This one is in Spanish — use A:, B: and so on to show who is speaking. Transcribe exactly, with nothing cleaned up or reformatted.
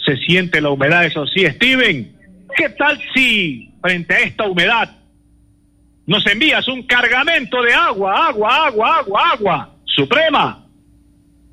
A: Se siente la humedad, eso sí. Steven, ¿qué tal si frente a esta humedad nos envías un cargamento de agua, agua, agua, agua, agua, Suprema?